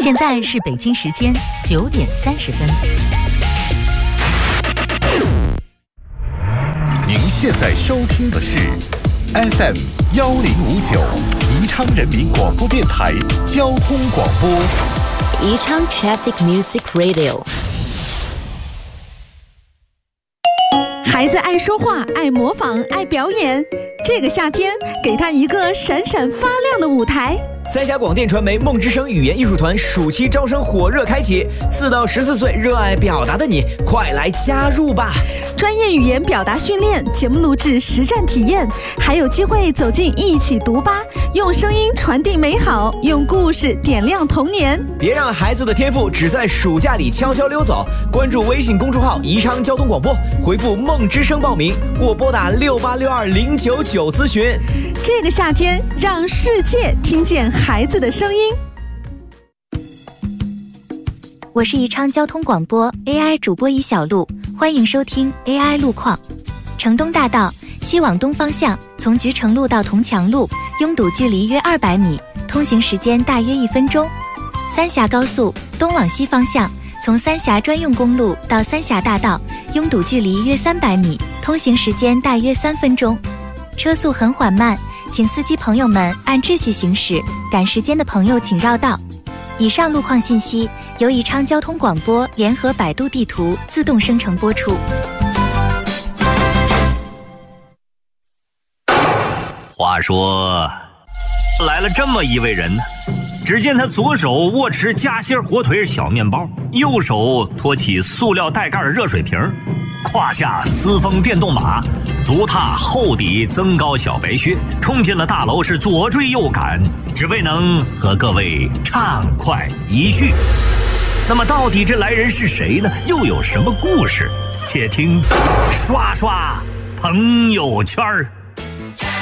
现在是北京时间9:30。 您现在收听的是 FM 1059宜昌人民广播电台交通广播。 宜昌 Traffic Music Radio。 孩子爱说话，爱模仿，爱表演。这个夏天，给他一个闪闪发亮的舞台。 三峡广电传媒梦之声语言艺术团暑期招生火热开启，4到14岁热爱表达的你，快来加入吧！ 专业语言表达训练、节目录制、实战体验，还有机会走进一起读吧，用声音传递美好，用故事点亮童年。 别让孩子的天赋只在暑假里悄悄溜走！关注微信公众号宜昌交通广播，回复梦之声报名，或拨打6862099咨询。 这个夏天，让世界听见孩子的声音。 我是宜昌交通广播 AI 主播尹小璐，欢迎收听 AI 路况。城东大道西往东方向，从菊城路到铜墙路，拥堵距离约200米，通行时间大约1分钟。三峡高速东往西方向，从三峡专用公路到三峡大道，拥堵距离约300米，通行时间大约3分钟。车速很缓慢，请司机朋友们按秩序行驶，赶时间的朋友请绕道。以上路况信息由宜昌交通广播联合百度地图自动生成播出。 话说，来了这么一位人呢，只见他左手握持夹心火腿小面包，右手托起塑料带盖的热水瓶，胯下私风电动马，足踏厚底增高小白靴，冲进了大楼，是左追右赶，只为能和各位畅快一叙。那么到底这来人是谁呢？又有什么故事？且听刷刷朋友圈。